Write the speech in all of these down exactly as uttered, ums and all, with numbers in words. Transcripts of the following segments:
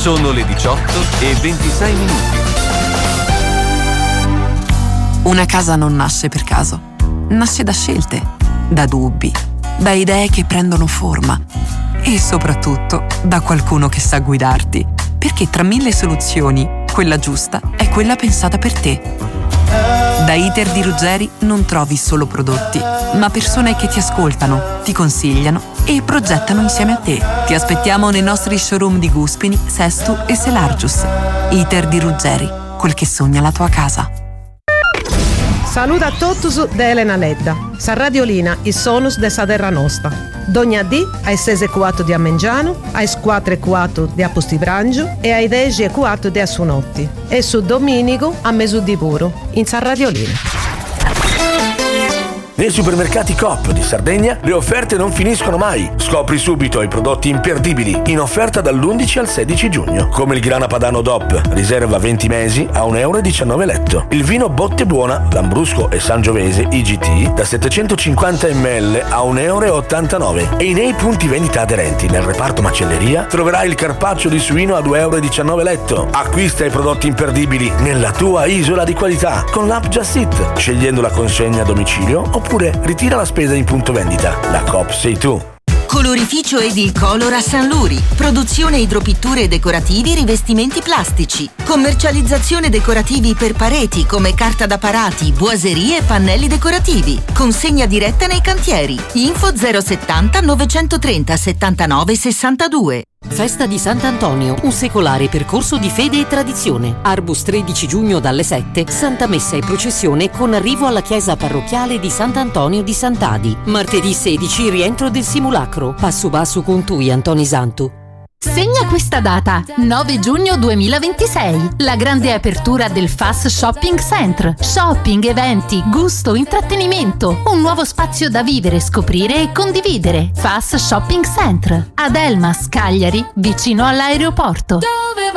Sono le diciotto e ventisei minuti. Una casa non nasce per caso. Nasce da scelte, da dubbi, da idee che prendono forma e soprattutto da qualcuno che sa guidarti. Perché tra mille soluzioni, quella giusta è quella pensata per te. Da Iter di Ruggeri non trovi solo prodotti, ma persone che ti ascoltano, ti consigliano e progettano insieme a te. Ti aspettiamo nei nostri showroom di Guspini, Sestu e Selargius. Iter di Ruggeri, quel che sogna la tua casa. Saluta a totus da Elena Ledda. Sa Radiolina, i sonus de sa terra nostra. Dogna D ai sei e quattro di Amengiano, ai quattro e quattro di Apostibrangio e ai dieci e quattro di Assunotti. E su Domenico a Mesù di Puro, in Sa Radiolina. Nei supermercati Coop di Sardegna le offerte non finiscono mai. Scopri subito i prodotti imperdibili in offerta dall'undici al sedici giugno, come il grana padano D O P, riserva venti mesi a un euro e diciannove letto. Il vino Botte Buona, Lambrusco e Sangiovese I G T da settecentocinquanta millilitri a un euro e ottantanove. E nei punti vendita aderenti nel reparto macelleria troverai il carpaccio di suino a due euro e diciannove letto. Acquista i prodotti imperdibili nella tua isola di qualità con l'app Just Eat, scegliendo la consegna a domicilio oppure ritira la spesa in punto vendita. La Coop sei tu. Colorificio Edilcolor a San Luri. Produzione idropitture e decorativi, rivestimenti plastici. Commercializzazione decorativi per pareti come carta da parati, boiserie e pannelli decorativi. Consegna diretta nei cantieri. Info zero settanta novecentotrenta settantanove sessantadue. Festa di Sant'Antonio, un secolare percorso di fede e tradizione. Arbus tredici giugno dalle sette, Santa Messa e processione con arrivo alla chiesa parrocchiale di Sant'Antonio di Sant'Adi. Martedì sedici, rientro del simulacro. Passo basso con Tui Antoni Santu. Segna questa data, nove giugno duemilaventisei, la grande apertura del F A S Shopping Center. Shopping, eventi, gusto, intrattenimento, un nuovo spazio da vivere, scoprire e condividere. F A S Shopping Center, ad Elmas, Cagliari, vicino all'aeroporto. Dove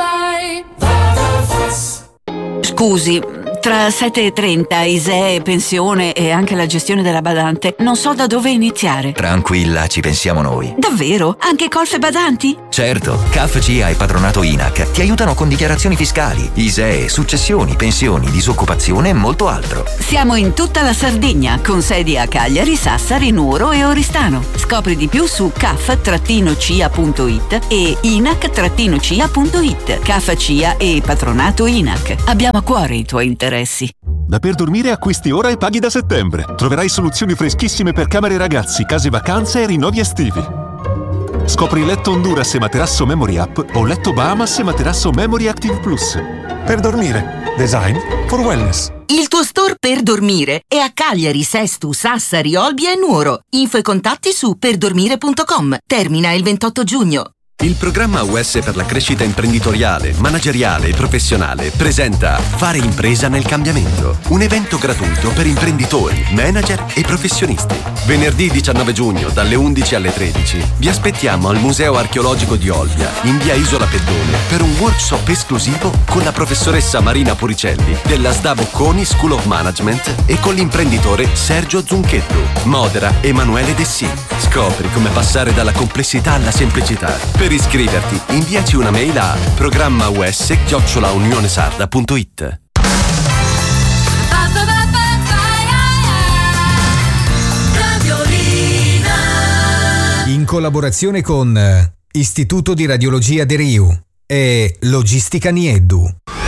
vai? Scusi, tra sette e trenta, I S E E, pensione e anche la gestione della badante, non so da dove iniziare. Tranquilla, ci pensiamo noi. Davvero? Anche colf e badanti? Certo, C A F C I A e Patronato I N A C ti aiutano con dichiarazioni fiscali, I S E E, successioni, pensioni, disoccupazione e molto altro. Siamo in tutta la Sardegna, con sedi a Cagliari, Sassari, Nuoro e Oristano. Scopri di più su c a f c i a punto i t e i n a c c i a punto i t. C A F C I A e Patronato I N A C. Abbiamo a cuore i tuoi interessi. Da Per Dormire acquisti ora e paghi da settembre. Troverai soluzioni freschissime per camere ragazzi, case vacanze e rinnovi estivi. Scopri letto Honduras e materasso Memory Up o letto Bahamas e materasso Memory Active Plus. Per Dormire. Design for wellness. Il tuo store Per Dormire è a Cagliari, Sestu, Sassari, Olbia e Nuoro. Info e contatti su perdormire punto com. Termina il ventotto giugno. Il programma U S per la crescita imprenditoriale, manageriale e professionale presenta Fare impresa nel cambiamento, un evento gratuito per imprenditori, manager e professionisti. Venerdì diciannove giugno dalle undici alle tredici vi aspettiamo al Museo Archeologico di Olbia, in via Isola Peddone, per un workshop esclusivo con la professoressa Marina Puricelli della S D A Bocconi School of Management e con l'imprenditore Sergio Zunchetto. Modera Emanuele Dessì. Scopri come passare dalla complessità alla semplicità. Per iscriverti, inviaci una mail a programma u s chiocciola unionesarda punto i t. In collaborazione con Istituto di Radiologia De Riu e Logistica Nieddu.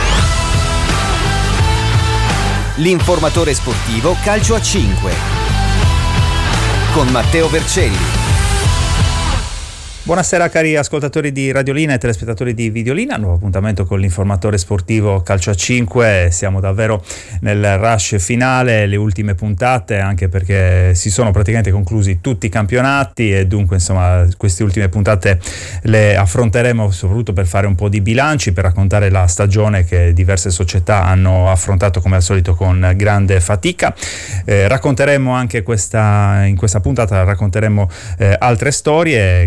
L'informatore sportivo Calcio a cinque con Matteo Vercelli. Buonasera cari ascoltatori di Radiolina e telespettatori di Videolina, nuovo appuntamento con l'informatore sportivo Calcio a cinque. Siamo davvero nel rush finale, le ultime puntate, anche perché si sono praticamente conclusi tutti i campionati e dunque insomma queste ultime puntate le affronteremo soprattutto per fare un po' di bilanci, per raccontare la stagione che diverse società hanno affrontato come al solito con grande fatica. Eh, racconteremo anche questa in questa puntata racconteremo eh, altre storie che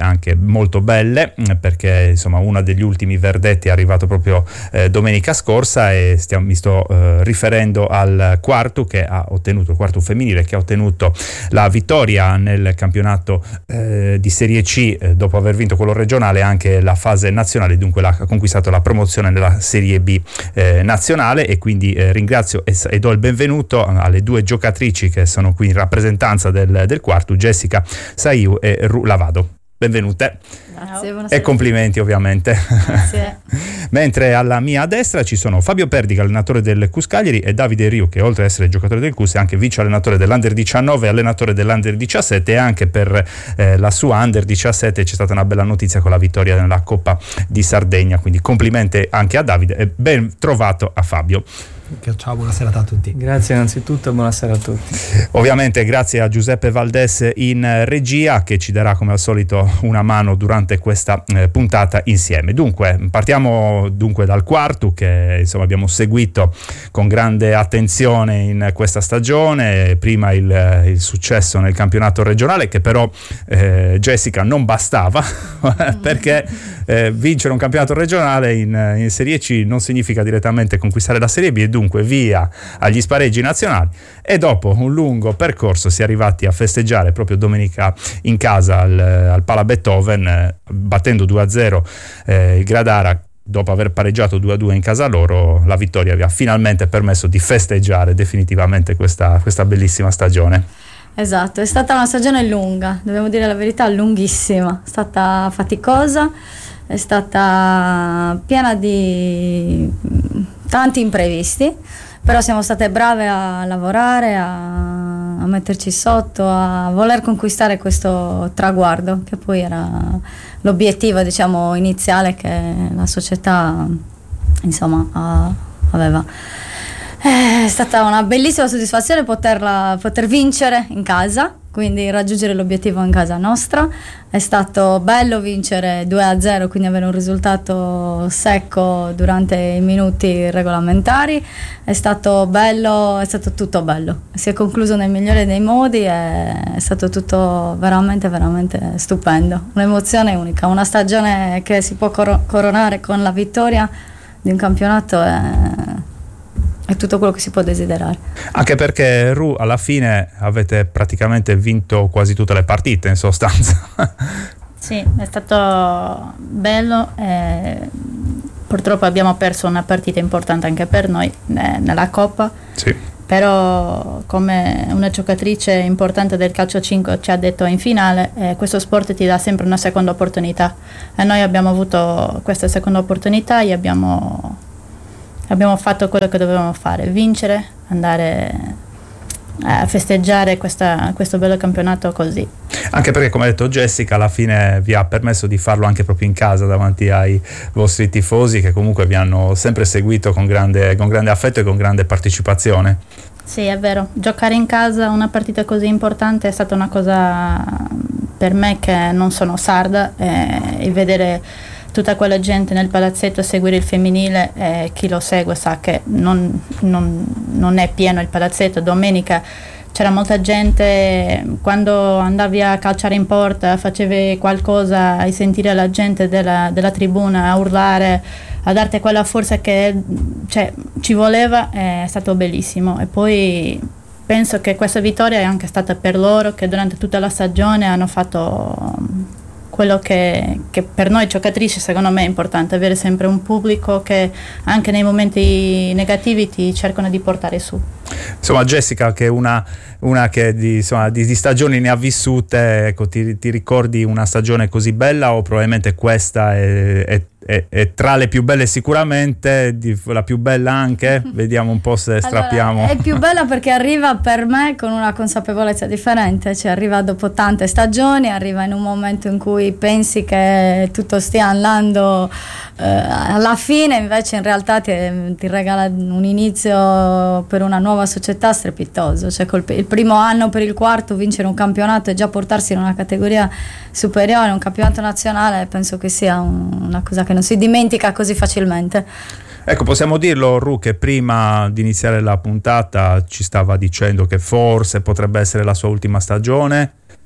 anche molto belle, perché insomma uno degli ultimi verdetti è arrivato proprio eh, domenica scorsa, e stiamo, mi sto eh, riferendo al quarto che ha ottenuto, il quarto femminile che ha ottenuto la vittoria nel campionato eh, di Serie C eh, dopo aver vinto quello regionale, anche la fase nazionale, dunque ha conquistato la promozione nella Serie B eh, nazionale. E quindi eh, ringrazio e, e do il benvenuto alle due giocatrici che sono qui in rappresentanza del, del quarto, Jessica Saiu e Ru Lavado. Benvenute. Grazie, buonasera. E complimenti ovviamente. Grazie. Mentre alla mia destra ci sono Fabio Perdica, allenatore del Cus Cagliari, e Davide Riu, che oltre ad essere giocatore del Cus è anche vice allenatore dell'Under diciannove e allenatore dell'Under diciassette, e anche per eh, la sua Under diciassette c'è stata una bella notizia con la vittoria nella Coppa di Sardegna, quindi complimenti anche a Davide e ben trovato a Fabio. Ciao, buonasera a tutti. Grazie innanzitutto, buonasera a tutti. Ovviamente grazie a Giuseppe Valdes in regia, che ci darà come al solito una mano durante questa eh, puntata insieme. Dunque partiamo dunque dal quarto, che insomma abbiamo seguito con grande attenzione in questa stagione. Prima il, il successo nel campionato regionale, che però eh, Jessica non bastava perché eh, vincere un campionato regionale in, in Serie C non significa direttamente conquistare la Serie B, e dunque via agli spareggi nazionali. E dopo un lungo percorso si è arrivati a festeggiare proprio domenica in casa al, al Pala Beethoven, eh, battendo due a zero eh, il Gradara. Dopo aver pareggiato due a due in casa loro, la vittoria vi ha finalmente permesso di festeggiare definitivamente questa, questa bellissima stagione. Esatto, è stata una stagione lunga, dobbiamo dire la verità, lunghissima, è stata faticosa, è stata piena di tanti imprevisti, però siamo state brave a lavorare, a, a metterci sotto, a voler conquistare questo traguardo, che poi era l'obiettivo, diciamo, iniziale che la società, insomma, a, aveva. È stata una bellissima soddisfazione poterla, poter vincere in casa, quindi raggiungere l'obiettivo in casa nostra. È stato bello vincere due a zero, quindi avere un risultato secco durante i minuti regolamentari. È stato bello, è stato tutto bello. Si è concluso nel migliore dei modi e è stato tutto veramente, veramente stupendo. Un'emozione unica, una stagione che si può cor- coronare con la vittoria di un campionato è... è tutto quello che si può desiderare. Anche perché Ru, alla fine avete praticamente vinto quasi tutte le partite in sostanza. Sì, è stato bello, eh, purtroppo abbiamo perso una partita importante anche per noi eh, nella Coppa. Sì. Però come una giocatrice importante del calcio a cinque ci ha detto in finale, eh, questo sport ti dà sempre una seconda opportunità, e noi abbiamo avuto questa seconda opportunità e abbiamo Abbiamo fatto quello che dovevamo fare, vincere, andare a festeggiare questa, questo bello campionato così. Anche perché, come ha detto Jessica, alla fine vi ha permesso di farlo anche proprio in casa davanti ai vostri tifosi, che comunque vi hanno sempre seguito con grande, con grande affetto e con grande partecipazione. Sì, è vero, giocare in casa una partita così importante è stata una cosa per me, che non sono sarda, eh, e vedere tutta quella gente nel palazzetto a seguire il femminile, eh, chi lo segue sa che non, non, non è pieno il palazzetto. Domenica c'era molta gente, quando andavi a calciare in porta facevi qualcosa, a sentire la gente della, della tribuna a urlare, a darti quella forza che cioè, ci voleva, è stato bellissimo. E poi penso che questa vittoria è anche stata per loro, che durante tutta la stagione hanno fatto quello che, che per noi giocatrici secondo me è importante, avere sempre un pubblico che anche nei momenti negativi ti cercano di portare su. Insomma, Jessica, che è una, una che di, insomma, di, di stagioni ne ha vissute, ecco, ti, ti ricordi una stagione così bella, o probabilmente questa è, è, è, è tra le più belle sicuramente, di, la più bella anche? Vediamo un po' se strappiamo. Allora, è più bella perché arriva per me con una consapevolezza differente, cioè arriva dopo tante stagioni, arriva in un momento in cui pensi che tutto stia andando eh, alla fine, invece in realtà ti, ti regala un inizio per una nuova società strepitoso, cioè col, il primo anno per il quarto vincere un campionato e già portarsi in una categoria superiore, un campionato nazionale, penso che sia un, una cosa che non si dimentica così facilmente. Ecco, possiamo dirlo, Ru, che prima di iniziare la puntata ci stava dicendo che forse potrebbe essere la sua ultima stagione.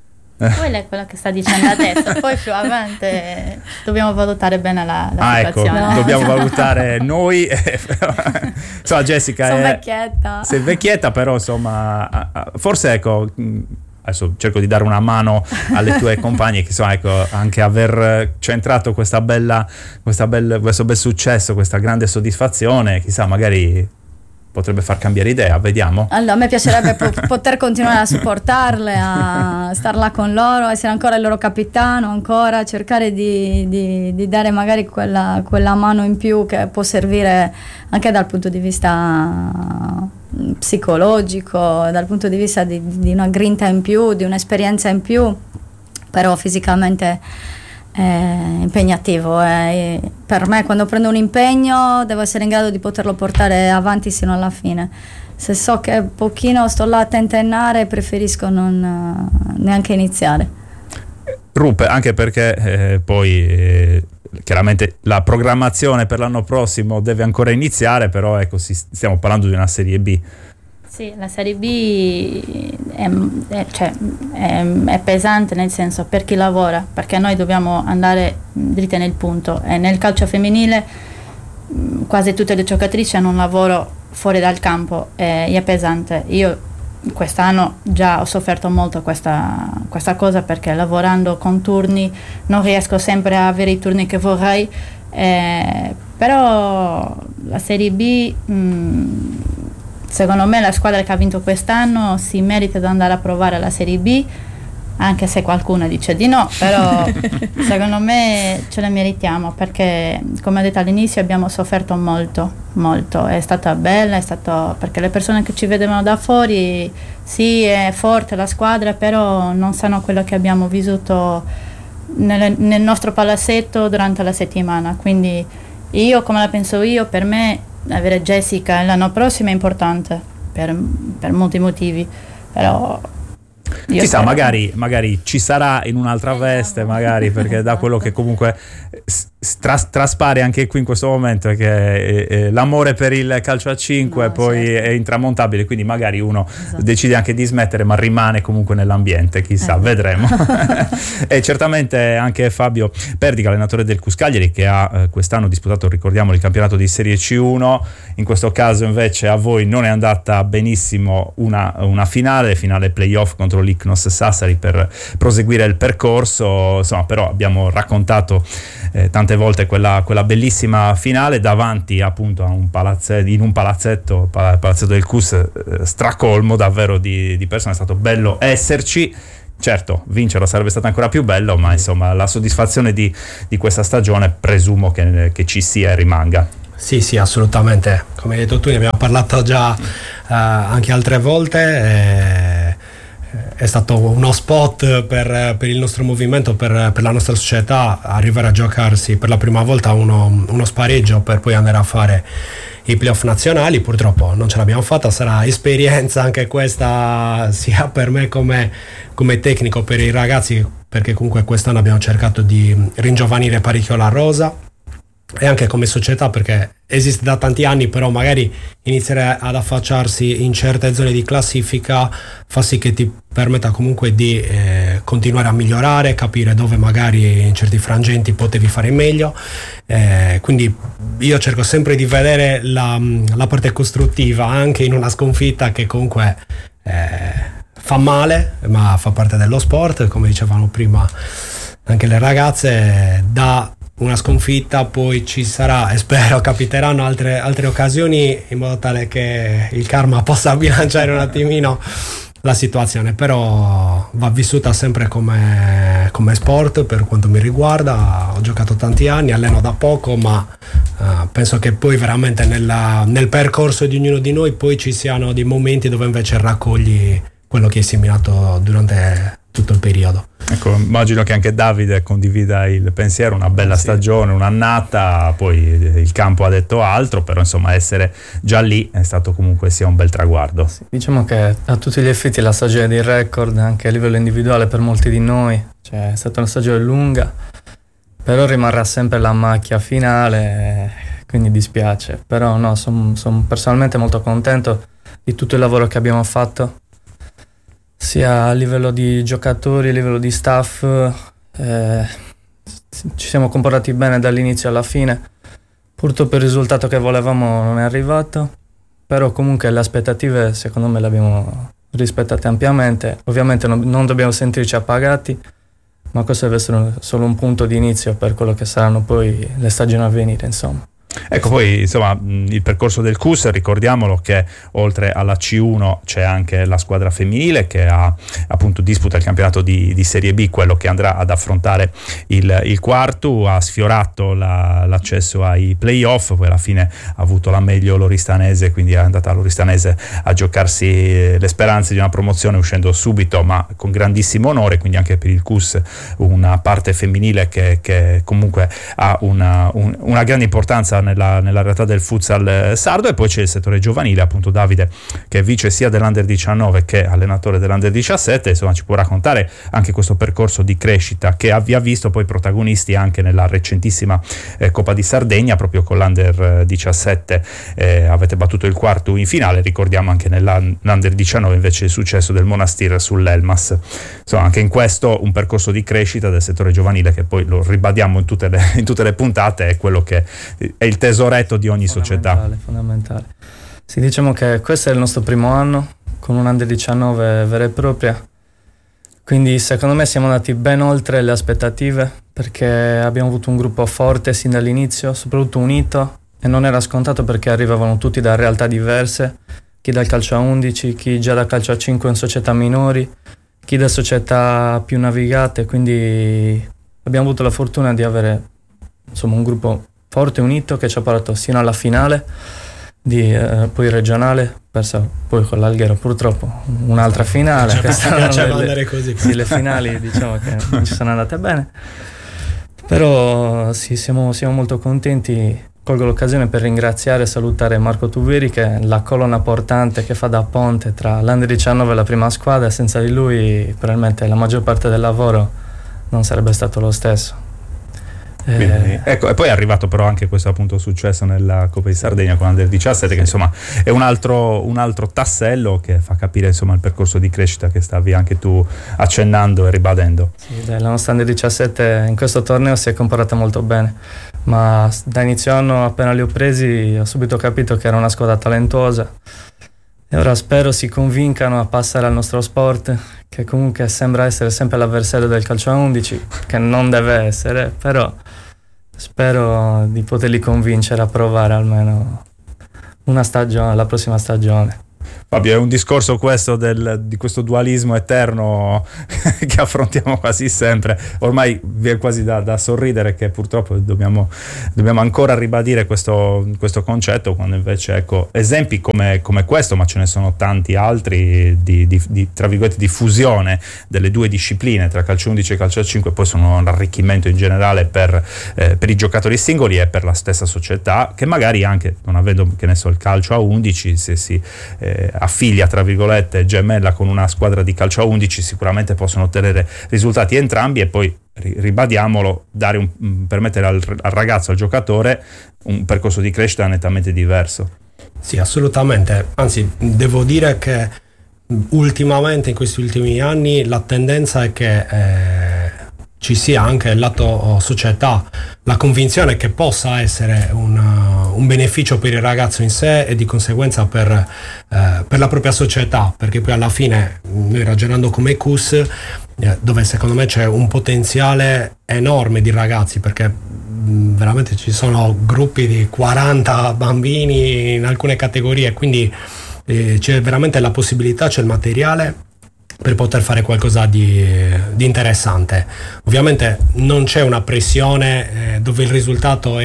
Quello è quello che sta dicendo adesso, poi più avanti dobbiamo valutare bene la, la ah, situazione. Ecco, no. Dobbiamo valutare noi. Insomma, Jessica, sono è, vecchietta. Sei vecchietta, però insomma, forse ecco, adesso cerco di dare una mano alle tue compagne, che insomma, ecco, anche aver centrato questa bella, questa bella, questo bel successo, questa grande soddisfazione, chissà, magari potrebbe far cambiare idea, vediamo. Allora, a me piacerebbe po- poter continuare a supportarle, a star là con loro, essere ancora il loro capitano, ancora cercare di, di, di dare magari quella, quella mano in più che può servire anche dal punto di vista psicologico, dal punto di vista di, di una grinta in più, di un'esperienza in più, però fisicamente è impegnativo. È, per me, quando prendo un impegno, devo essere in grado di poterlo portare avanti sino alla fine. Se so che un pochino sto là a tentennare, preferisco non neanche iniziare. Ruppe, anche perché eh, poi eh, chiaramente la programmazione per l'anno prossimo deve ancora iniziare, però ecco, si, stiamo parlando di una Serie B. Sì, la Serie B è, è, cioè, è, è pesante, nel senso, per chi lavora, perché noi dobbiamo andare dritte nel punto, e nel calcio femminile quasi tutte le giocatrici hanno un lavoro fuori dal campo e è pesante. Io quest'anno già ho sofferto molto questa, questa cosa, perché lavorando con turni non riesco sempre a avere i turni che vorrei, eh, però la Serie B mh, secondo me la squadra che ha vinto quest'anno si merita di andare a provare la Serie B, anche se qualcuno dice di no, però secondo me ce la meritiamo, perché come ho detto all'inizio abbiamo sofferto molto, molto, è stata bella, è stato, perché le persone che ci vedevano da fuori, sì, è forte la squadra, però non sanno quello che abbiamo vissuto nel, nel nostro palazzetto durante la settimana. Quindi io, come la penso io, per me avere Jessica l'anno prossimo è importante per, per molti motivi, però io chissà, spero. magari, magari ci sarà in un'altra veste, magari, perché da quello che comunque tras- traspare anche qui in questo momento è che eh, eh, l'amore per il calcio a cinque no, poi certo. è intramontabile, quindi magari uno esatto. decide anche di smettere, ma rimane comunque nell'ambiente, chissà, eh. vedremo. E certamente anche Fabio Perdica, allenatore del Cuscagliari, che ha eh, quest'anno disputato, ricordiamo, il campionato di Serie C uno, in questo caso invece a voi non è andata benissimo una, una finale, finale playoff contro l'Iknos Sassari per proseguire il percorso, insomma, però abbiamo raccontato eh, tante volte quella, quella bellissima finale davanti appunto a un palazzetto, in un palazzetto, palazzetto del Cus eh, stracolmo davvero di, di persone, è stato bello esserci. Certo, vincerlo sarebbe stato ancora più bello, ma insomma la soddisfazione di, di questa stagione presumo che, che ci sia e rimanga. Sì, sì, assolutamente. Come hai detto tu, ne abbiamo parlato già eh, anche altre volte. Eh, è stato uno spot per, per il nostro movimento, per, per la nostra società, arrivare a giocarsi per la prima volta uno, uno spareggio per poi andare a fare i playoff nazionali. Purtroppo non ce l'abbiamo fatta, sarà esperienza anche questa sia per me come, come tecnico, per i ragazzi, perché comunque quest'anno abbiamo cercato di ringiovanire parecchio la rosa, e anche come società, perché esiste da tanti anni, però magari iniziare ad affacciarsi in certe zone di classifica fa sì che ti permetta comunque di eh, continuare a migliorare, capire dove magari in certi frangenti potevi fare meglio, eh, quindi io cerco sempre di vedere la, la parte costruttiva anche in una sconfitta che comunque eh, fa male, ma fa parte dello sport, come dicevano prima anche le ragazze. Da una sconfitta poi ci sarà, e spero capiteranno altre, altre occasioni, in modo tale che il karma possa bilanciare un attimino la situazione, però va vissuta sempre come, come sport. Per quanto mi riguarda, ho giocato tanti anni, alleno da poco, ma uh, penso che poi veramente nella, nel percorso di ognuno di noi poi ci siano dei momenti dove invece raccogli quello che hai seminato durante tutto il periodo. Ecco, immagino che anche Davide condivida il pensiero, una bella sì. stagione, un'annata, poi il campo ha detto altro, però insomma essere già lì è stato comunque sia un bel traguardo. Sì, diciamo che a tutti gli effetti la stagione di record, anche a livello individuale per molti di noi, cioè è stata una stagione lunga, però rimarrà sempre la macchia finale, quindi dispiace, però no, sono son personalmente molto contento di tutto il lavoro che abbiamo fatto, sia a livello di giocatori, a livello di staff, eh, ci siamo comportati bene dall'inizio alla fine. Purtroppo il risultato che volevamo non è arrivato, però comunque le aspettative secondo me le abbiamo rispettate ampiamente. Ovviamente non, non dobbiamo sentirci appagati, ma questo deve essere solo un punto di inizio per quello che saranno poi le stagioni a venire, insomma. Ecco, poi insomma il percorso del C U S, ricordiamolo che oltre alla C uno c'è anche la squadra femminile che ha appunto disputa il campionato di, di Serie B, quello che andrà ad affrontare il, il quarto, ha sfiorato la, l'accesso ai playoff, poi alla fine ha avuto la meglio l'Oristanese, quindi è andata all'Oristanese a giocarsi le speranze di una promozione uscendo subito ma con grandissimo onore, quindi anche per il C U S una parte femminile che, che comunque ha una, un, una grande importanza Nella, nella realtà del futsal sardo. E poi c'è il settore giovanile, appunto Davide che è vice sia dell'Under diciannove che allenatore dell'Under diciassette, insomma ci può raccontare anche questo percorso di crescita che vi ha visto poi protagonisti anche nella recentissima eh, Coppa di Sardegna, proprio con l'Under diciassette eh, avete battuto il quarto in finale. Ricordiamo anche nell'Under diciannove invece il successo del Monastir sull'Elmas. Insomma anche in questo un percorso di crescita del settore giovanile che poi lo ribadiamo in tutte le, in tutte le puntate, è quello che è il il tesoretto di ogni società. Fondamentale. Sì, diciamo che questo è il nostro primo anno con un Under diciannove vera e propria, quindi secondo me siamo andati ben oltre le aspettative perché abbiamo avuto un gruppo forte sin dall'inizio, soprattutto unito, e non era scontato perché arrivavano tutti da realtà diverse, chi dal calcio a undici, chi già da calcio a cinque in società minori, chi da società più navigate, quindi abbiamo avuto la fortuna di avere insomma un gruppo forte e unito che ci ha portato sino alla finale di eh, poi regionale, persa poi con l'Alghero purtroppo un'altra finale. Piaceva andare così. Sì, le finali diciamo che non ci sono andate bene, però sì, siamo, siamo molto contenti. Colgo l'occasione per ringraziare e salutare Marco Tuveri, che è la colonna portante che fa da ponte tra l'Under diciannove e la prima squadra. Senza di lui probabilmente la maggior parte del lavoro non sarebbe stato lo stesso. Quindi, eh. ecco, e poi è arrivato però anche questo appunto successo nella Coppa di Sardegna con l'Under diciassette, che insomma è un altro, un altro tassello che fa capire insomma il percorso di crescita che stavi anche tu accennando e ribadendo. Sì, dai, la nostra Under diciassette in questo torneo si è comportata molto bene, ma da inizio anno appena li ho presi ho subito capito che era una squadra talentuosa e ora spero si convincano a passare al nostro sport, che comunque sembra essere sempre l'avversario del calcio a undici, che non deve essere, però spero di poterli convincere a provare almeno una stagione, la prossima stagione. Fabio, è un discorso questo del, di questo dualismo eterno che affrontiamo quasi sempre. Ormai vi è quasi da, da sorridere che purtroppo dobbiamo, dobbiamo ancora ribadire questo, questo concetto, quando invece ecco esempi come, come questo, ma ce ne sono tanti altri di, di, di tra virgolette di fusione delle due discipline tra calcio undici e calcio a cinque, poi sono un arricchimento in generale per, eh, per i giocatori singoli e per la stessa società, che magari anche non avendo, che ne so, il calcio a undici, se si eh, affiglia tra virgolette gemella con una squadra di calcio a undici, sicuramente possono ottenere risultati entrambi e poi ribadiamolo, dare un, permettere al, al ragazzo, al giocatore un percorso di crescita nettamente diverso. Sì, assolutamente, anzi devo dire che ultimamente in questi ultimi anni la tendenza è che eh, ci sia anche il lato società, la convinzione che possa essere un, un beneficio per il ragazzo in sé e di conseguenza per, eh, per la propria società, perché poi alla fine noi ragionando come C U S, eh, dove secondo me c'è un potenziale enorme di ragazzi, perché mh, veramente ci sono gruppi di quaranta bambini in alcune categorie, quindi eh, c'è veramente la possibilità, c'è il materiale per poter fare qualcosa di, di interessante. Ovviamente non c'è una pressione eh, dove il risultato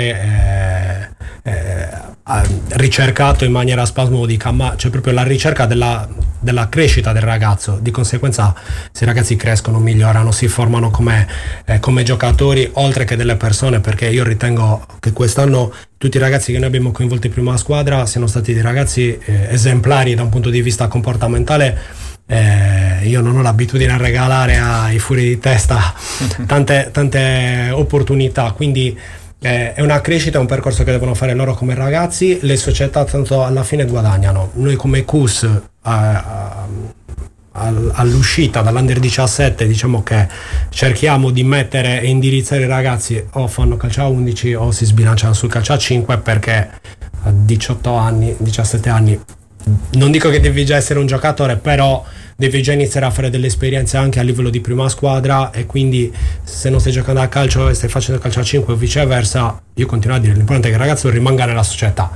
è eh, eh, ricercato in maniera spasmodica, ma c'è proprio la ricerca della, della crescita del ragazzo. Di conseguenza se i ragazzi crescono, migliorano, si formano come, eh, come giocatori oltre che delle persone, perché io ritengo che quest'anno tutti i ragazzi che noi abbiamo coinvolto in prima squadra siano stati dei ragazzi eh, esemplari da un punto di vista comportamentale. Eh, io non ho l'abitudine a regalare ai fuori di testa tante, tante opportunità, quindi eh, è una crescita, è un percorso che devono fare loro come ragazzi. Le società tanto alla fine guadagnano. Noi come C U S eh, all'uscita dall'Under diciassette, diciamo che cerchiamo di mettere e indirizzare i ragazzi o fanno calcio a undici o si sbilanciano sul calcio a cinque, perché a diciotto anni, diciassette anni, non dico che devi già essere un giocatore, però devi già iniziare a fare delle esperienze anche a livello di prima squadra, e quindi se non stai giocando a calcio e stai facendo calcio a cinque o viceversa, io continuo a dire l'importante è che il ragazzo rimanga nella società.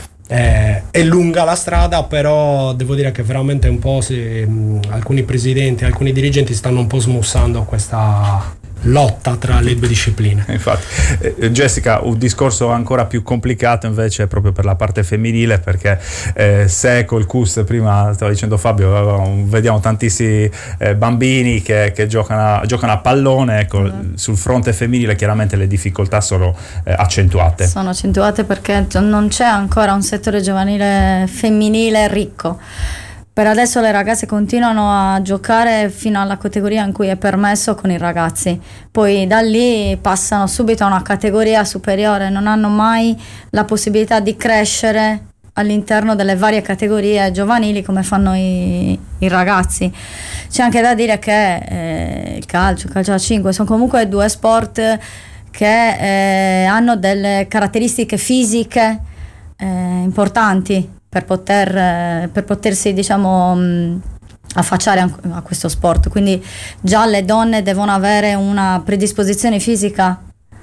Eh, è lunga la strada, però devo dire che veramente un po' si, mh, alcuni presidenti, alcuni dirigenti stanno un po' smussando questa lotta tra le due discipline. Infatti, eh, Jessica, un discorso ancora più complicato invece è proprio per la parte femminile, perché eh, se col C U S, prima stava dicendo Fabio, vediamo tantissimi eh, bambini che, che giocano, a, giocano a pallone, ecco, mm. sul fronte femminile chiaramente le difficoltà sono eh, accentuate. Sono accentuate perché non c'è ancora un settore giovanile femminile ricco. Per adesso le ragazze continuano a giocare fino alla categoria in cui è permesso con i ragazzi, poi da lì passano subito a una categoria superiore, non hanno mai la possibilità di crescere all'interno delle varie categorie giovanili come fanno i, i ragazzi. C'è anche da dire che eh, il calcio, il calcio a cinque sono comunque due sport che eh, hanno delle caratteristiche fisiche eh, importanti per poter per potersi diciamo mh, affacciare a, a questo sport, quindi già le donne devono avere una predisposizione fisica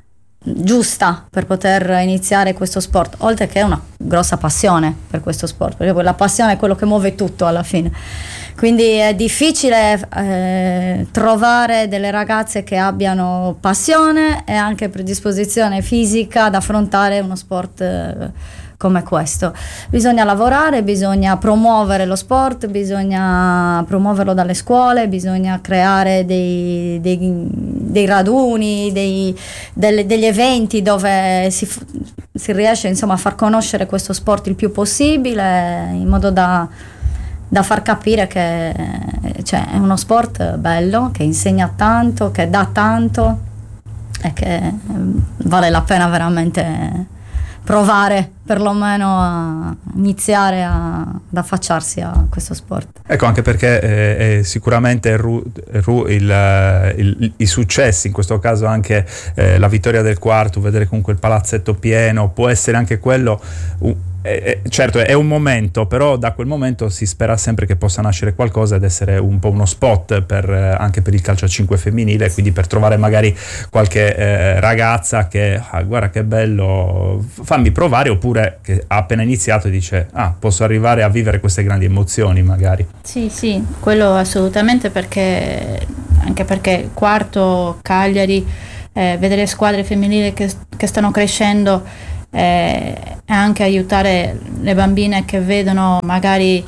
giusta per poter iniziare questo sport, oltre che una grossa passione per questo sport, perché poi la passione è quello che muove tutto alla fine, quindi è difficile eh, trovare delle ragazze che abbiano passione e anche predisposizione fisica ad affrontare uno sport eh, come questo. Bisogna lavorare, bisogna promuovere lo sport, bisogna promuoverlo dalle scuole, bisogna creare dei, dei, dei raduni, dei, delle, degli eventi dove si, si riesce insomma a far conoscere questo sport il più possibile, in modo da, da far capire che cioè, è uno sport bello, che insegna tanto, che dà tanto e che vale la pena veramente provare perlomeno a iniziare a, ad affacciarsi a questo sport. Ecco, anche perché eh, è sicuramente il, ru, il, ru, il, il, i successi, in questo caso anche eh, la vittoria del quarto, vedere comunque il palazzetto pieno, può essere anche quello uh, eh, certo è un momento, però da quel momento si spera sempre che possa nascere qualcosa ed essere un po' uno spot per, eh, anche per il calcio a cinque femminile, quindi per trovare magari qualche eh, ragazza che ah, guarda che bello, fammi provare, oppure che ha appena iniziato e dice ah, posso arrivare a vivere queste grandi emozioni magari. Sì, sì, quello assolutamente, perché anche perché quarto, Cagliari, eh, vedere squadre femminili che, che stanno crescendo e anche aiutare le bambine che vedono magari,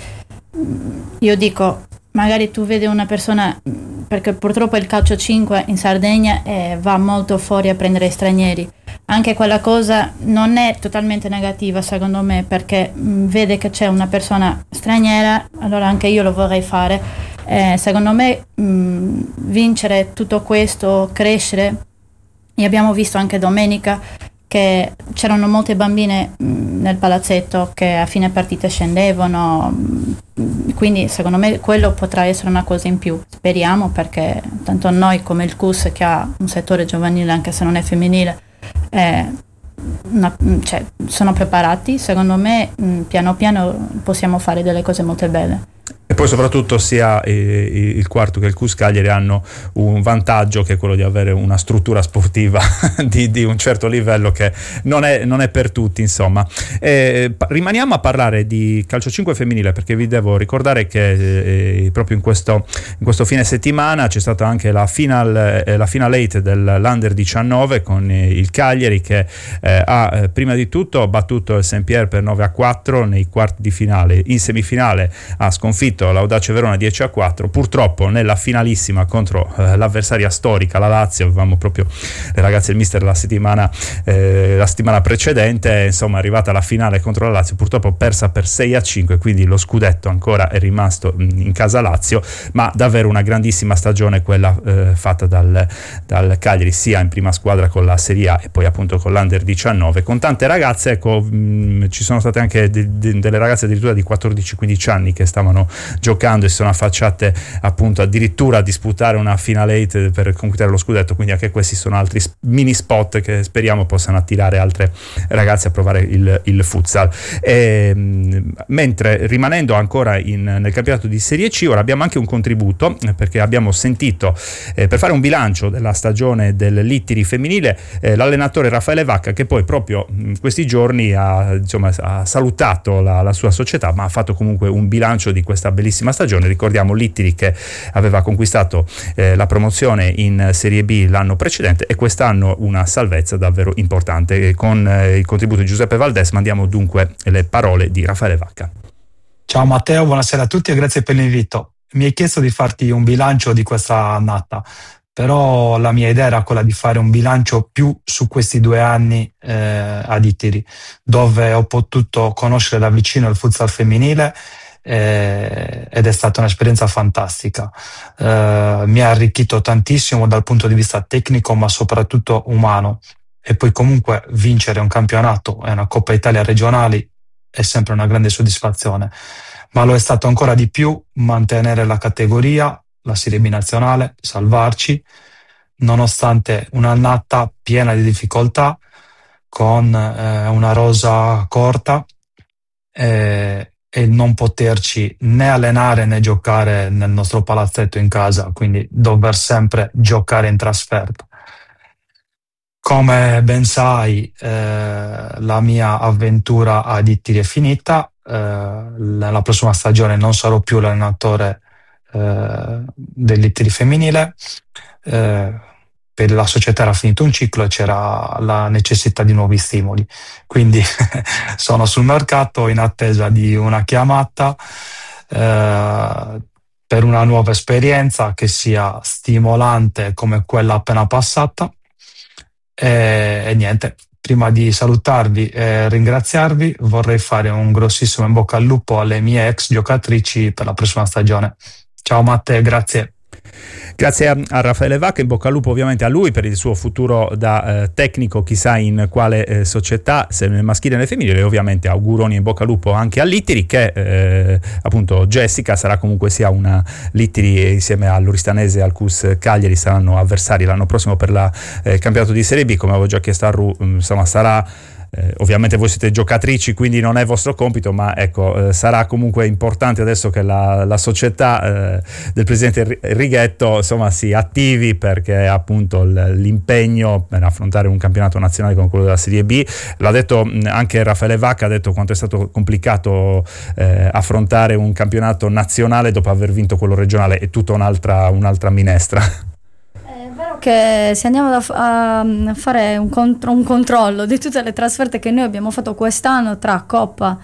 io dico, magari tu vedi una persona, perché purtroppo il calcio cinque in Sardegna eh, va molto fuori a prendere stranieri, anche quella cosa non è totalmente negativa secondo me, perché mh, vede che c'è una persona straniera, allora anche io lo vorrei fare, eh, secondo me mh, vincere tutto questo, crescere, e abbiamo visto anche domenica che c'erano molte bambine mh, nel palazzetto che a fine partita scendevano, mh, quindi secondo me quello potrà essere una cosa in più, speriamo, perché tanto noi come il C U S, che ha un settore giovanile anche se non è femminile, eh, una, cioè, sono preparati, secondo me mh, piano piano possiamo fare delle cose molto belle. E poi soprattutto sia il quarto che il C U S Cagliari hanno un vantaggio, che è quello di avere una struttura sportiva di, di un certo livello che non è, non è per tutti, insomma. E rimaniamo a parlare di calcio cinque femminile, perché vi devo ricordare che eh, proprio in questo, in questo fine settimana c'è stata anche la final, eh, la final eight dell'Under diciannove con eh, il Cagliari, che eh, ha eh, prima di tutto battuto il Saint-Pierre per nove a quattro nei quarti di finale. In semifinale ha sconfitto l'Audace Verona dieci a quattro. Purtroppo nella finalissima contro eh, l'avversaria storica, la Lazio, avevamo proprio le ragazze del mister la settimana eh, la settimana precedente, insomma è arrivata alla finale contro la Lazio, purtroppo persa per sei a cinque, quindi lo scudetto ancora è rimasto in casa Lazio, ma davvero una grandissima stagione quella eh, fatta dal, dal Cagliari, sia in prima squadra con la Serie A e poi appunto con l'Under diciannove, con tante ragazze. Ecco, mh, ci sono state anche de- de- delle ragazze addirittura di quattordici quindici anni che stavano giocando e si sono affacciate appunto addirittura a disputare una Final eight per conquistare lo scudetto, quindi anche questi sono altri mini spot che speriamo possano attirare altre ragazze a provare il, il futsal. E, mentre rimanendo ancora in, nel campionato di Serie C, ora abbiamo anche un contributo, perché abbiamo sentito eh, per fare un bilancio della stagione del Littiri femminile eh, l'allenatore Raffaele Vacca, che poi proprio in questi giorni ha, insomma, ha salutato la, la sua società, ma ha fatto comunque un bilancio di questa bellissima stagione. Ricordiamo Littiri che aveva conquistato eh, la promozione in Serie B l'anno precedente e quest'anno una salvezza davvero importante. E con eh, il contributo di Giuseppe Valdes mandiamo dunque le parole di Raffaele Vacca. Ciao Matteo, buonasera a tutti e grazie per l'invito. Mi hai chiesto di farti un bilancio di questa annata, però la mia idea era quella di fare un bilancio più su questi due anni eh, a Littiri, dove ho potuto conoscere da vicino il futsal femminile eh, ed è stata un'esperienza fantastica. Eh, mi ha arricchito tantissimo dal punto di vista tecnico, ma soprattutto umano. E poi comunque vincere un campionato e una Coppa Italia regionali è sempre una grande soddisfazione, ma lo è stato ancora di più mantenere la categoria, la Serie B nazionale, salvarci, nonostante un'annata piena di difficoltà, con eh, una rosa corta eh, e non poterci né allenare né giocare nel nostro palazzetto in casa, quindi dover sempre giocare in trasferta. Come ben sai, eh, la mia avventura a Littiri è finita. Eh, la prossima stagione non sarò più l'allenatore eh, del Littiri femminile. Eh, per la società era finito un ciclo e c'era la necessità di nuovi stimoli. Quindi sono sul mercato in attesa di una chiamata eh, per una nuova esperienza che sia stimolante come quella appena passata. E, e niente, prima di salutarvi e ringraziarvi vorrei fare un grossissimo in bocca al lupo alle mie ex giocatrici per la prossima stagione. Ciao Matteo, grazie. Grazie a, a Raffaele Vacca, in bocca al lupo ovviamente a lui per il suo futuro da eh, tecnico, chissà in quale eh, società, se nel maschile o nel femminile, e ovviamente auguroni in bocca al lupo anche a Littiri, che eh, appunto Jessica sarà comunque sia una Littiri insieme all'Oristanese e al C U S Cagliari saranno avversari l'anno prossimo per la eh, campionato di Serie B, come avevo già chiesto a Ru, insomma sarà Eh, ovviamente voi siete giocatrici, quindi non è vostro compito, ma ecco, eh, sarà comunque importante adesso che la, la società eh, del presidente Righetto insomma si attivi, perché appunto l'impegno per affrontare un campionato nazionale come quello della Serie B, l'ha detto anche Raffaele Vacca, ha detto quanto è stato complicato eh, affrontare un campionato nazionale dopo aver vinto quello regionale, è tutta un'altra, un'altra minestra. Che se andiamo a fare un, contro, un controllo di tutte le trasferte che noi abbiamo fatto quest'anno tra Coppa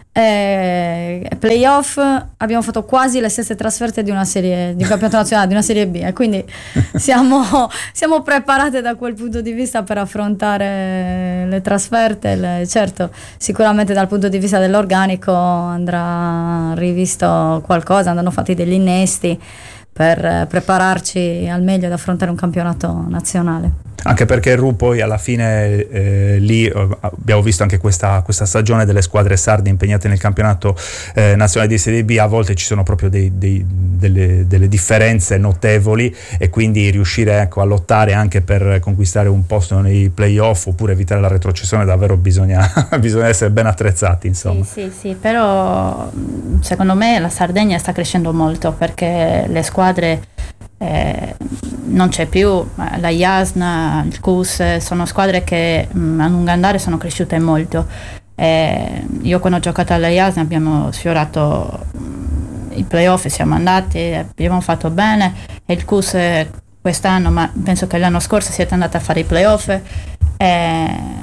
e playoff, abbiamo fatto quasi le stesse trasferte di una serie, di un campionato nazionale, di una Serie B, e quindi siamo, siamo preparate da quel punto di vista per affrontare le trasferte. Le, certo, sicuramente dal punto di vista dell'organico andrà rivisto qualcosa, andranno fatti degli innesti per prepararci al meglio ad affrontare un campionato nazionale. Anche perché Ru poi alla fine eh, lì eh, abbiamo visto anche questa, questa stagione delle squadre sarde impegnate nel campionato eh, nazionale di Serie B, a volte ci sono proprio dei, dei, delle, delle differenze notevoli, e quindi riuscire ecco, a lottare anche per conquistare un posto nei playoff oppure evitare la retrocessione, davvero bisogna, bisogna essere ben attrezzati, insomma. Sì, sì, sì, però secondo me la Sardegna sta crescendo molto, perché le squadre Eh, non c'è più la Jasna, il C U S, sono squadre che mh, a lungo andare sono cresciute molto. Eh, io quando ho giocato alla Jasna abbiamo sfiorato mh, i playoff, siamo andati, abbiamo fatto bene, e il C U S quest'anno, ma penso che l'anno scorso siete andati a fare i playoff. Eh,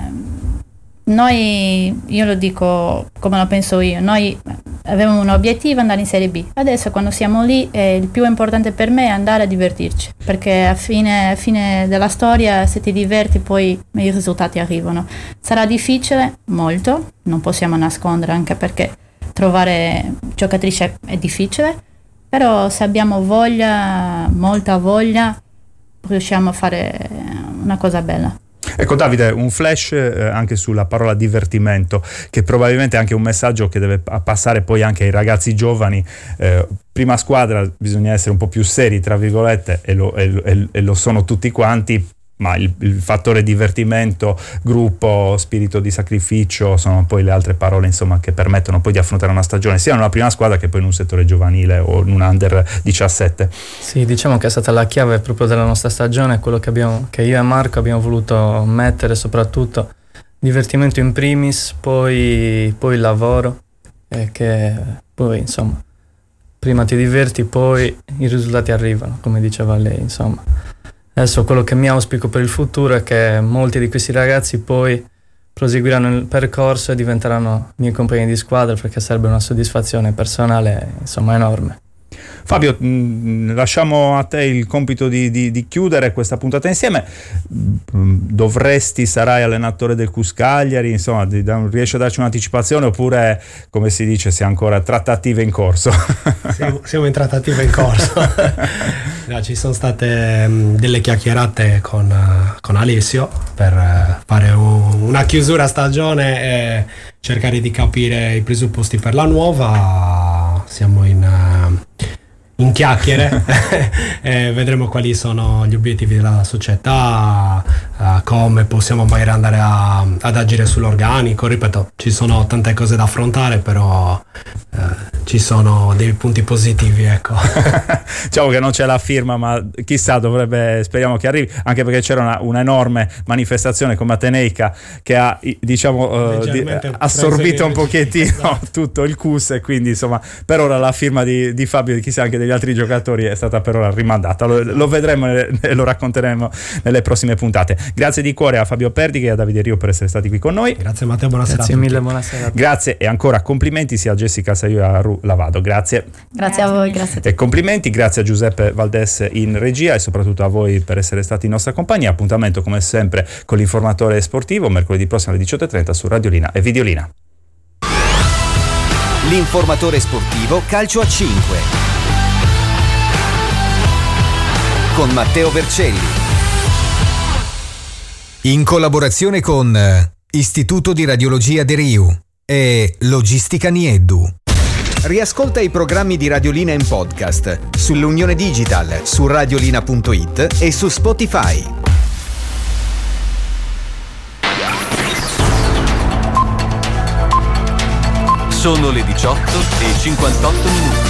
Noi, io lo dico come lo penso io, noi avevamo un obiettivo, andare in Serie B. Adesso quando siamo lì eh, il più importante per me è andare a divertirci, perché a fine, a fine della storia, se ti diverti poi i risultati arrivano. Sarà difficile, molto, non possiamo nascondere, anche perché trovare giocatrici è, è difficile, però se abbiamo voglia, molta voglia, riusciamo a fare una cosa bella. Ecco Davide, un flash eh, anche sulla parola divertimento, che probabilmente è anche un messaggio che deve passare poi anche ai ragazzi giovani. Eh, prima squadra bisogna essere un po' più seri, tra virgolette, e lo, e, e lo sono tutti quanti, ma il, il fattore divertimento, gruppo, spirito di sacrificio sono poi le altre parole, insomma, che permettono poi di affrontare una stagione sia nella prima squadra che poi in un settore giovanile o in un under diciassette. Sì, diciamo che è stata la chiave proprio della nostra stagione, quello che, abbiamo, che io e Marco abbiamo voluto mettere, soprattutto divertimento in primis, poi, poi il lavoro, e che poi insomma prima ti diverti, poi i risultati arrivano, come diceva lei, insomma. Adesso quello che mi auspico per il futuro è che molti di questi ragazzi poi proseguiranno il percorso e diventeranno miei compagni di squadra, perché sarebbe una soddisfazione personale, insomma, enorme. Fabio, mh, lasciamo a te il compito di, di, di chiudere questa puntata insieme. Dovresti, sarai allenatore del Cus Cagliari, insomma, di, da, riesci a darci un'anticipazione oppure, come si dice, si è ancora trattative in corso? Siamo, siamo in trattative in corso. No, ci sono state um, delle chiacchierate con, uh, con Alessio per uh, fare un, una chiusura stagione e cercare di capire i presupposti per la nuova. Siamo in... Uh, in chiacchiere e vedremo quali sono gli obiettivi della società, uh, come possiamo magari andare a, ad agire sull'organico. Ripeto, ci sono tante cose da affrontare, però uh, ci sono dei punti positivi, ecco. Diciamo che non c'è la firma, ma chissà, dovrebbe, speriamo che arrivi, anche perché c'era una, un'enorme manifestazione come Ateneica che ha, diciamo, uh, di, assorbito un pochettino tutto il Cus, e quindi insomma per ora la firma di, di Fabio e chissà anche degli altri giocatori è stata per ora rimandata. Lo, lo vedremo e lo racconteremo nelle prossime puntate. Grazie di cuore a Fabio Perdica e a Davide Rio per essere stati qui con noi. Grazie Matteo, buonasera. Grazie mille, buonasera. Grazie e ancora complimenti sia a Jessica Saio e a Ru Lavado. Grazie. Grazie a voi, grazie a tutti. E complimenti, grazie a Giuseppe Valdes in regia e soprattutto a voi per essere stati in nostra compagnia. Appuntamento come sempre con l'informatore sportivo mercoledì prossimo alle diciotto e trenta su Radiolina e Videolina. L'informatore sportivo Calcio a cinque con Matteo Vercelli, in collaborazione con Istituto di Radiologia De Riu e Logistica Nieddu. Riascolta i programmi di Radiolina in podcast sull'Unione Digital, su radiolina punto it e su Spotify. Sono le diciotto e cinquantotto minuti.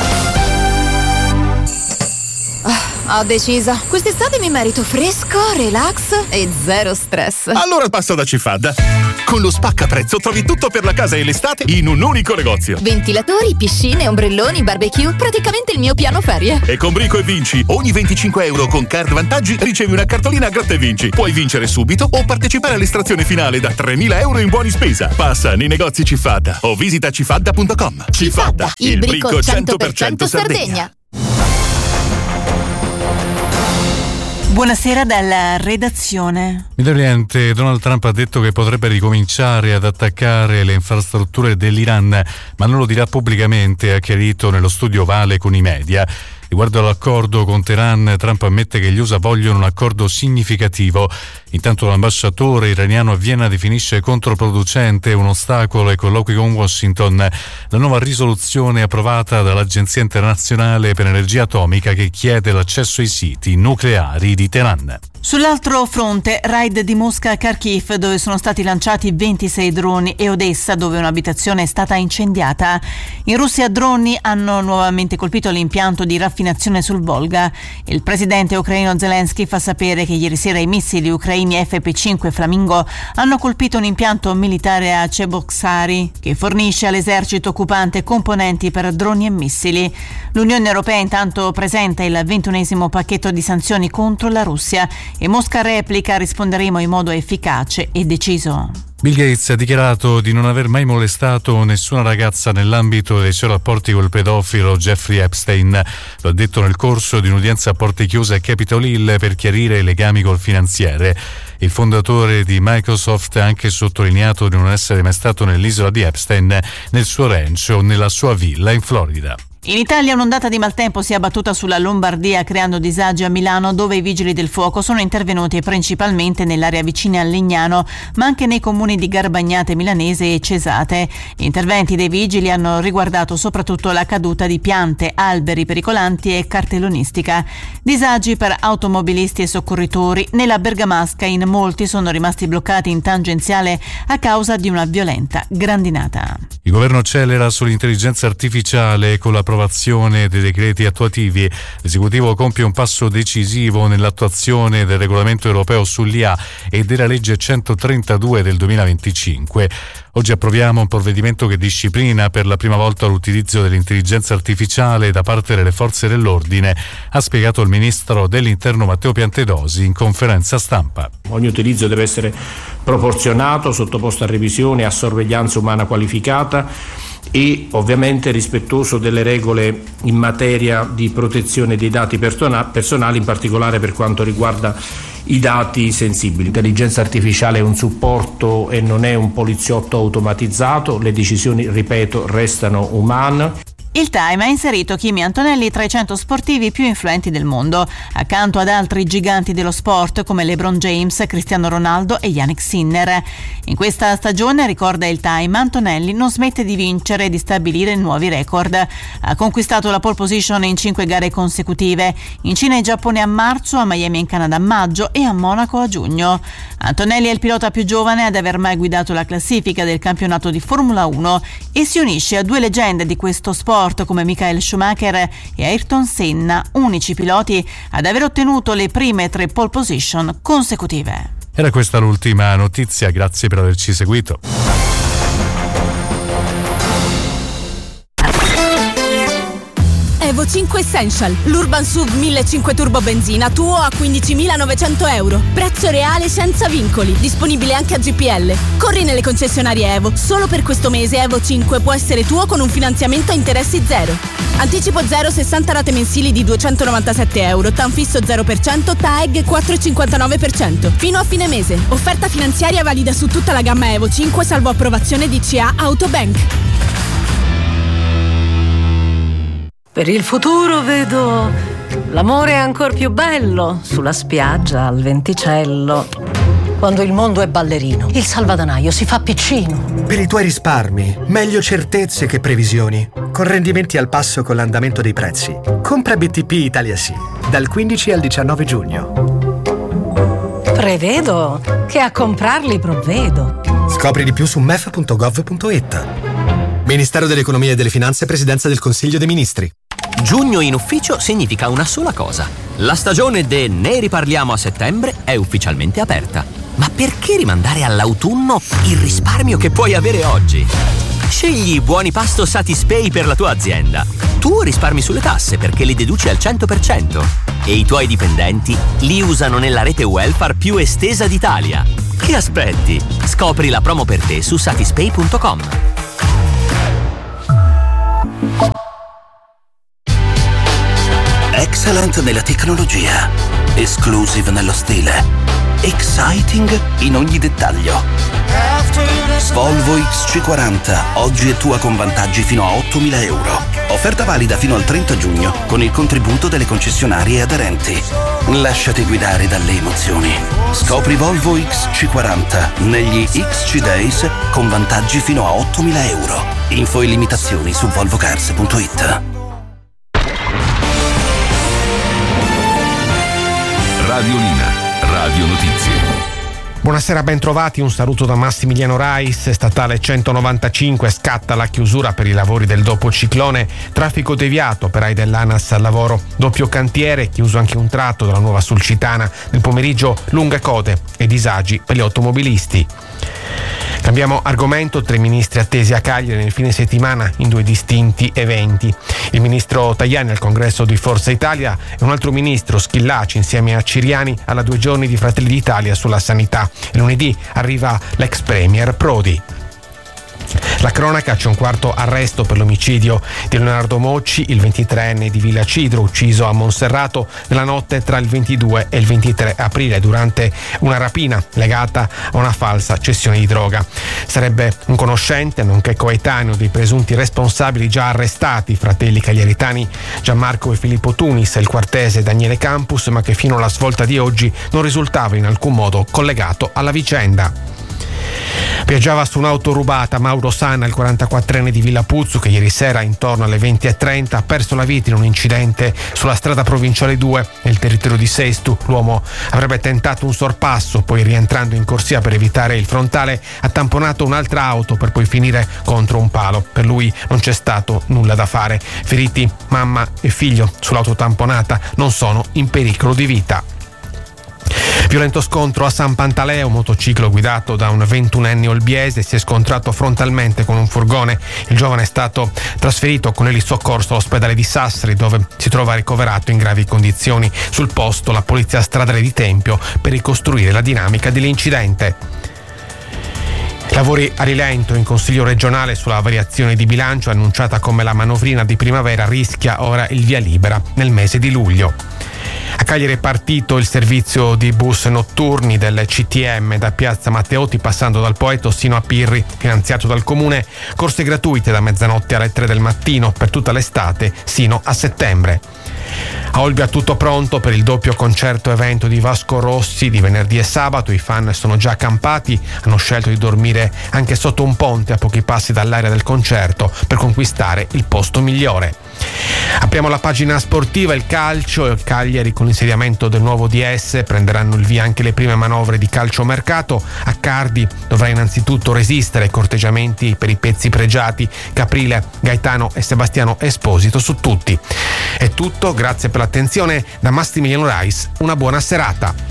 Ho deciso. Quest'estate mi merito fresco, relax e zero stress. Allora passa da Cifad. Con lo spacca prezzo trovi tutto per la casa e l'estate in un unico negozio. Ventilatori, piscine, ombrelloni, barbecue, praticamente il mio piano ferie. E con Brico e Vinci, ogni venticinque euro con card vantaggi ricevi una cartolina gratta e vinci. Puoi vincere subito o partecipare all'estrazione finale da tremila euro in buoni spesa. Passa nei negozi Cifad o visita cifadda punto com. Cifadda, il, il brico cento per cento Sardegna. Buonasera dalla redazione. Medio Oriente, Donald Trump ha detto che potrebbe ricominciare ad attaccare le infrastrutture dell'Iran, ma non lo dirà pubblicamente, ha chiarito nello studio Ovale con i media. Riguardo all'accordo con Teheran, Trump ammette che gli U S A vogliono un accordo significativo. Intanto l'ambasciatore iraniano a Vienna definisce controproducente, un ostacolo ai colloqui con Washington, la nuova risoluzione approvata dall'Agenzia Internazionale per l'Energia Atomica che chiede l'accesso ai siti nucleari di Teheran. Sull'altro fronte, raid di Mosca a Kharkiv, dove sono stati lanciati ventisei droni, e Odessa, dove un'abitazione è stata incendiata. In Russia droni hanno nuovamente colpito l'impianto di raffinazione sul Volga. Il presidente ucraino Zelensky fa sapere che ieri sera i missili ucraini F P cinque Flamingo hanno colpito un impianto militare a Cheboksary, che fornisce all'esercito occupante componenti per droni e missili. L'Unione Europea intanto presenta il ventunesimo pacchetto di sanzioni contro la Russia e Mosca replica: risponderemo in modo efficace e deciso. Bill Gates ha dichiarato di non aver mai molestato nessuna ragazza nell'ambito dei suoi rapporti col pedofilo Jeffrey Epstein. Lo ha detto nel corso di un'udienza a porte chiuse a Capitol Hill per chiarire i legami col finanziere. Il fondatore di Microsoft ha anche sottolineato di non essere mai stato nell'isola di Epstein, nel suo ranch o nella sua villa in Florida. In Italia un'ondata di maltempo si è abbattuta sulla Lombardia creando disagi a Milano, dove i vigili del fuoco sono intervenuti principalmente nell'area vicina a Legnano, ma anche nei comuni di Garbagnate Milanese e Cesate. Gli interventi dei vigili hanno riguardato soprattutto la caduta di piante, alberi pericolanti e cartellonistica. Disagi per automobilisti e soccorritori. Nella Bergamasca in molti sono rimasti bloccati in tangenziale a causa di una violenta grandinata. Il governo accelera sull'intelligenza artificiale con l'approvazione dei decreti attuativi. L'esecutivo compie un passo decisivo nell'attuazione del regolamento europeo sull'I A e della legge centotrentadue del duemilaventicinque. Oggi approviamo un provvedimento che disciplina per la prima volta l'utilizzo dell'intelligenza artificiale da parte delle forze dell'ordine, ha spiegato il ministro dell'Interno Matteo Piantedosi in conferenza stampa. Ogni utilizzo deve essere proporzionato, sottoposto a revisione e a sorveglianza umana qualificata e ovviamente rispettoso delle regole in materia di protezione dei dati personali, in particolare per quanto riguarda i dati sensibili. L'intelligenza artificiale è un supporto e non è un poliziotto automatizzato, le decisioni, ripeto, restano umane. Il Time ha inserito Kimi Antonelli tra i cento sportivi più influenti del mondo, accanto ad altri giganti dello sport come LeBron James, Cristiano Ronaldo e Yannick Sinner. In questa stagione, ricorda il Time, Antonelli non smette di vincere e di stabilire nuovi record. Ha conquistato la pole position in cinque gare consecutive, in Cina e Giappone a marzo, a Miami e in Canada a maggio e a Monaco a giugno. Antonelli è il pilota più giovane ad aver mai guidato la classifica del campionato di Formula uno e si unisce a due leggende di questo sport come Michael Schumacher e Ayrton Senna, unici piloti ad aver ottenuto le prime tre pole position consecutive. Era questa l'ultima notizia, grazie per averci seguito. Evo cinque Essential, l'Urban S U V millecinquecento Turbo benzina tuo a quindicimilanovecento euro. Prezzo reale senza vincoli, disponibile anche a G P L. Corri nelle concessionarie Evo. Solo per questo mese Evo cinque può essere tuo con un finanziamento a interessi zero. Anticipo zero, sessanta rate mensili di duecentonovantasette euro, T A N fisso zero per cento, T A E G quattro virgola cinquantanove per cento. Fino a fine mese. Offerta finanziaria valida su tutta la gamma Evo cinque salvo approvazione D C A Autobank. Per il futuro vedo l'amore ancor più bello, sulla spiaggia, al venticello. Quando il mondo è ballerino, il salvadanaio si fa piccino. Per i tuoi risparmi, meglio certezze che previsioni. Con rendimenti al passo con l'andamento dei prezzi. Compra B T P Italia Sì, dal quindici al diciannove giugno. Prevedo che a comprarli provvedo. Scopri di più su m e f punto gov punto i t. Ministero dell'Economia e delle Finanze, Presidenza del Consiglio dei Ministri. Giugno in ufficio significa una sola cosa. La stagione de Ne riparliamo a settembre è ufficialmente aperta. Ma perché rimandare all'autunno il risparmio che puoi avere oggi? Scegli i buoni pasto Satispay per la tua azienda. Tu risparmi sulle tasse perché li deduci al cento per cento. E i tuoi dipendenti li usano nella rete welfare più estesa d'Italia. Che aspetti? Scopri la promo per te su satispay punto com. Excellent nella tecnologia, exclusive nello stile, exciting in ogni dettaglio. Volvo X C quaranta, oggi è tua con vantaggi fino a ottomila euro. Offerta valida fino al trenta giugno con il contributo delle concessionarie aderenti. Lasciati guidare dalle emozioni. Scopri Volvo X C quaranta negli X C Days con vantaggi fino a ottomila euro. Info e limitazioni su volvocars punto i t. Radiolina, Radio Notizie. Buonasera, ben trovati, un saluto da Massimiliano Rais. Statale centonovantacinque scatta la chiusura per i lavori del dopo ciclone, traffico deviato per operai dell'ANAS al lavoro, doppio cantiere, chiuso anche un tratto della nuova Sulcitana, nel pomeriggio lunghe code e disagi per gli automobilisti. Cambiamo argomento, tre ministri attesi a Cagliari nel fine settimana in due distinti eventi. Il ministro Tajani al congresso di Forza Italia e un altro ministro, Schillaci, insieme a Ciriani alla due giorni di Fratelli d'Italia sulla sanità. E lunedì arriva l'ex premier Prodi. La cronaca: c'è un quarto arresto per l'omicidio di Leonardo Mocci, il ventitreenne di Villa Cidro, ucciso a Monserrato nella notte tra il ventidue e il ventitré aprile durante una rapina legata a una falsa cessione di droga. Sarebbe un conoscente, nonché coetaneo dei presunti responsabili già arrestati, fratelli cagliaritani Gianmarco e Filippo Tunis e il quartese Daniele Campus, ma che fino alla svolta di oggi non risultava in alcun modo collegato alla vicenda. Viaggiava su un'auto rubata Mauro Sanna, il quarantaquattrenne di Villa Puzzu, che ieri sera intorno alle venti e trenta ha perso la vita in un incidente sulla strada provinciale due nel territorio di Sestu. L'uomo avrebbe tentato un sorpasso, poi rientrando in corsia per evitare il frontale ha tamponato un'altra auto per poi finire contro un palo. Per lui non c'è stato nulla da fare. Feriti mamma e figlio sull'auto tamponata, non sono in pericolo di vita. Violento scontro a San Pantaleo. Un motociclo guidato da un ventunenne olbiese si è scontrato frontalmente con un furgone. Il giovane è stato trasferito con elisoccorso all'ospedale di Sassari, dove si trova ricoverato in gravi condizioni. Sul posto la polizia stradale di Tempio per ricostruire la dinamica dell'incidente. Lavori a rilento in Consiglio regionale sulla variazione di bilancio annunciata come la manovrina di primavera rischia ora il via libera nel mese di luglio. A Cagliari è partito il servizio di bus notturni del C T M da Piazza Matteotti passando dal Poeto sino a Pirri, finanziato dal Comune, corse gratuite da mezzanotte alle tre del mattino per tutta l'estate sino a settembre. A Olbia tutto pronto per il doppio concerto evento di Vasco Rossi di venerdì e sabato. I fan sono già accampati, hanno scelto di dormire anche sotto un ponte a pochi passi dall'area del concerto per conquistare il posto migliore. Apriamo la pagina sportiva, il calcio. Il Cagliari, con l'insediamento del nuovo D S, prenderanno il via anche le prime manovre di calciomercato. Accardi dovrà innanzitutto resistere ai corteggiamenti per i pezzi pregiati Caprile, Gaetano e Sebastiano Esposito su tutti. È tutto, grazie per l'attenzione da Massimiliano Rais, una buona serata.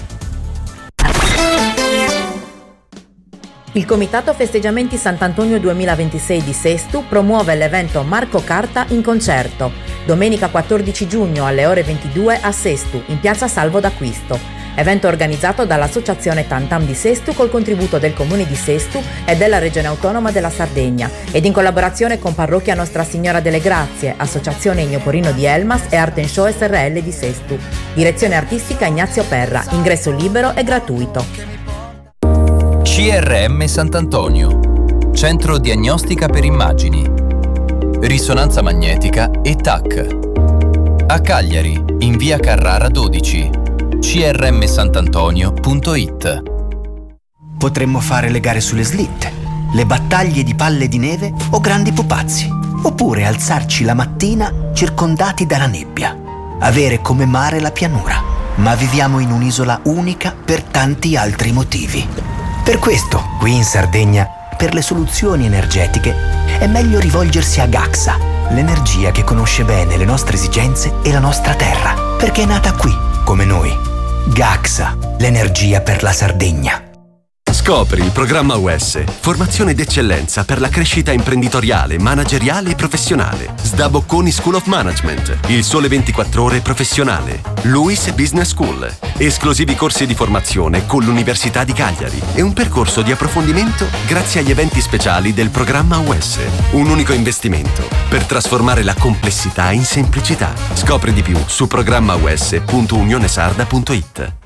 Il Comitato Festeggiamenti Sant'Antonio duemilaventisei di Sestu promuove l'evento Marco Carta in concerto, domenica quattordici giugno alle ore ventidue a Sestu, in piazza Salvo d'Acquisto. Evento organizzato dall'Associazione Tantam di Sestu col contributo del Comune di Sestu e della Regione Autonoma della Sardegna ed in collaborazione con Parrocchia Nostra Signora delle Grazie, Associazione Ennio Porino di Elmas e Art and Show S R L di Sestu. Direzione artistica Ignazio Perra, ingresso libero e gratuito. C R M Sant'Antonio, Centro Diagnostica per Immagini, Risonanza Magnetica e T A C. A Cagliari, in via Carrara dodici, c r m santantonio punto i t. Potremmo fare le gare sulle slitte, le battaglie di palle di neve o grandi pupazzi, oppure alzarci la mattina circondati dalla nebbia, avere come mare la pianura. Ma viviamo in un'isola unica per tanti altri motivi. Per questo, qui in Sardegna, per le soluzioni energetiche, è meglio rivolgersi a Gaxa, l'energia che conosce bene le nostre esigenze e la nostra terra, perché è nata qui, come noi. Gaxa, l'energia per la Sardegna. Scopri il programma U S, formazione d'eccellenza per la crescita imprenditoriale, manageriale e professionale. S D A Bocconi School of Management, il Sole ventiquattro Ore professionale, Luis Business School, esclusivi corsi di formazione con l'Università di Cagliari e un percorso di approfondimento grazie agli eventi speciali del programma U S. Un unico investimento per trasformare la complessità in semplicità. Scopri di più su programma u s punto unionesarda punto i t.